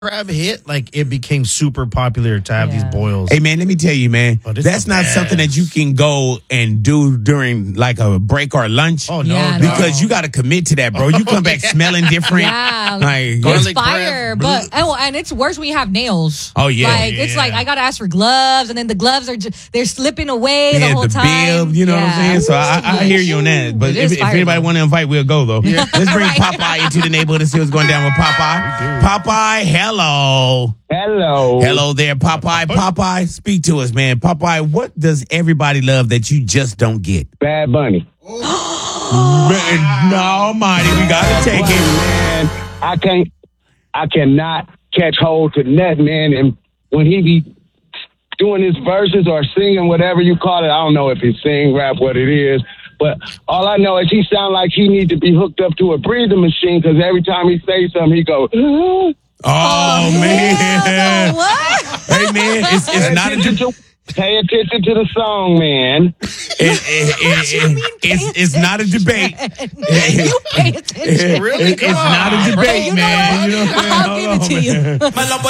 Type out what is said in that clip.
crab hit, like it became super popular to have these boils. Hey man, let me tell you, man, that's not something that you can go and do during like a break or lunch. Oh no, Yeah, because you got to commit to that, bro. You come back smelling different. Yeah, like it's garlic fire, bread. and it's worse when you have nails. Oh, yeah. like it's like I gotta ask for gloves, and then the gloves are they're slipping away the whole time. Bib, you know what I'm saying? So I hear you on that. But if anybody want to invite, we'll go though. Let's bring Popeye into the neighborhood and see what's going down with Popeye. Popeye, hello. Hello there, Popeye. Popeye, speak to us, man. Popeye, what does everybody love that you just don't get? Bad Bunny. Man, no, Marty, we gotta take it. Man, I cannot catch hold to nothing, man. And when he be doing his verses or singing, whatever you call it, I don't know if he's sing, rap, what it is. But all I know is he sound like he need to be hooked up to a breathing machine because every time he says something, he go. Oh man! What? Hey man, it's not a. Pay attention to the song, man. It's not a debate. You pay attention. Really? It's not a debate, You know man. what? You know what I'm saying? I'll give it to you.